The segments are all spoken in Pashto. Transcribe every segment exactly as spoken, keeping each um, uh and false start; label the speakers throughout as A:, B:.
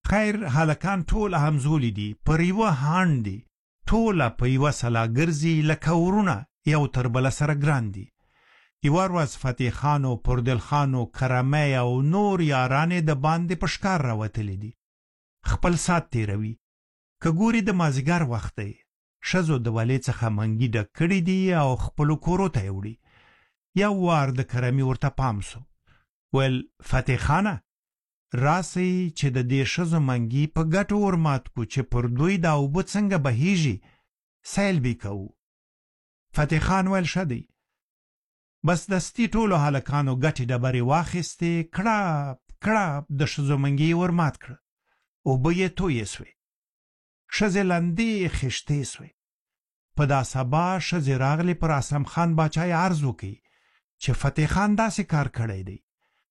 A: خیر هلکان ټول همزولي دي، پر یوه هاند دي، ټوله په یوه سلا ګرځي لکه ورونه یو تر بله سره ګران دي. یوه ورځ فتح خان او پردل خان او کرمی او نور یارانې د باندې په ښکار راوتلي دي، خپل سات تیروي. که ګوري د مازدیګر وخت دی، ښځو د ولې څخه منګي ډک کړي دي او خپلو کورو ته یې وړي. یو وار د کرمي ورته پام سو، ویل فتح خانه راسئ چې د دې ښځو منګي په ګټو ورمات کو چې پر دوی دا اوبه څنګه بهیږي، سیل بی کوو. فتح خان ویل ښه دی. بس دستي ټولو هلکانو ګټې ډبرې واخیستې، کړاپ کړاپ د ښځو منګي ورمات کړه، اوبه یې تویې سوې، ښځې لندې خیشتې سوې. په دا سبا ښځې راغلې پر اسلم خان باچا یې عرض وکړي چې فتح خان داسې کار کړی دی.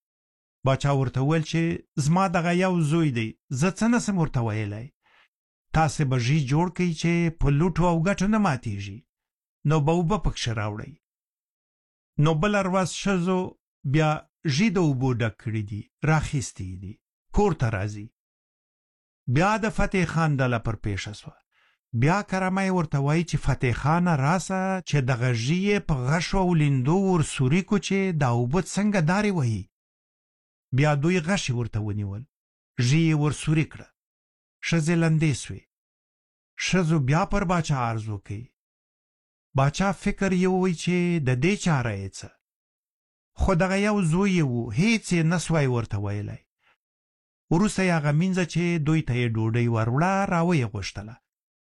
A: باچا ورته ویل چې زما دغه یو زوی دی، زه څه نسم ورته ویلی، تاسې به ژی جوړ کړئ چې په لوټو او ګټو نه ماتېږي، نو به اوبه پکښې راوړئ. نو بله ورځ ښځو بیا ژی د اوبو ډک کړي دي، راخیستي دي، کور ته راځي. بیا د فتح خان ډله پر پیښه سوه. بیا کرمی ورته وایي چې فتح خانه راسه چې دغه ژی یې په غشو او لیندو ورسوري کو چې دا اوبه څنګه دارې وهي. بیا دوی غشې ورته ونیول، ژی یې ورسوري کړه، ښځې لندې سوې. ښځو بیا پر باچا عرض وکړي. باچا فکر یې ووی چې د دې چاره یې څه، خو دغه یو زوی یې و، هیڅ یې نسوای ورته ویلی. وروسته یې هغه مینځه چې دوی ته یې ډوډۍ وروړه راویې غوښتله.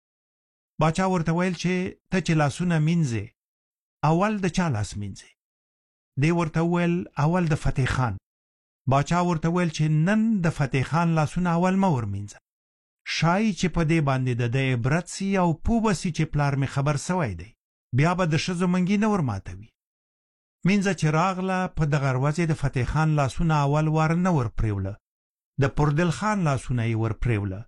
A: باچا ورته ویل چې ته چې لاسونه مینځې، اول د چا لاس مینځې؟ دی ورته ویل اول د فتح خان. باچا ورته ویل چې نن د فتح خان لاسونه اول مه ورمینځه، ښایي چې په دې باندې د ده عبرت سي او پوه به سي چې پلار مې خبر سوی دی، بیا به د ښځو منګي نه ورماتوي. مینځه چې راغله، په دغه ورځ د فتح خان لاسونه اول وار نه ور پرېوله، د پردل خان لاسونه یې ور پرېوله.